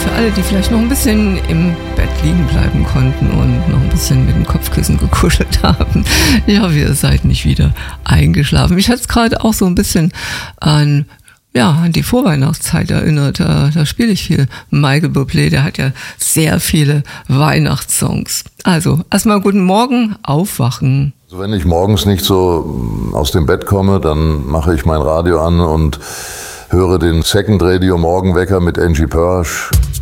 für alle, die vielleicht noch ein bisschen im Bett liegen bleiben konnten und noch ein bisschen mit dem Kopfkissen gekuschelt haben. Ja, ihr seid nicht wieder eingeschlafen. Mich hat es gerade auch so ein bisschen an die Vorweihnachtszeit erinnert. Da spiele ich viel. Michael Bublé, der hat ja sehr viele Weihnachtssongs. Also, erstmal guten Morgen, aufwachen. Also wenn ich morgens nicht so aus dem Bett komme, dann mache ich mein Radio an und höre den Second Radio Morgenwecker mit Angie Pörsch.